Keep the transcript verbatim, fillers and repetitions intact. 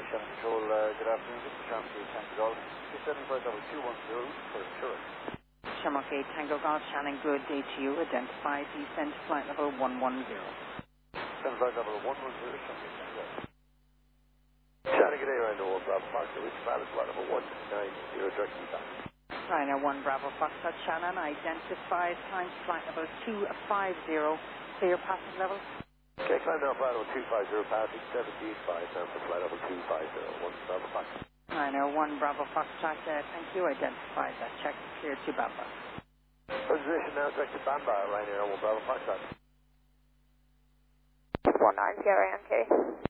Shannon Control, uh, good afternoon. This is Shannon K Tango Golf. Descending flight level two one zero for assurance. Shamrock eight Tango Golf, Shannon, good day to you. Identify descent flight level one one zero. Descending flight level one one zero, Shannon K Tango Golf. Shannon, good day, around the Old Bravo Park, which is valid flight level one nine zero, direct feedback. Ryanair one Bravo Foxtrot, Shannon, identify time flight level two five zero. Clear passage level. Okay, climb now flight level two five zero, passing seventeen five, down for flight level two five zero, one Bravo Fox. Ryanair one Bravo Foxtrot, uh, thank you. Identify that check clear to Bamba. Position now direct to Bamba, Ryanair one Bravo Foxtrot. one nine zero, M K.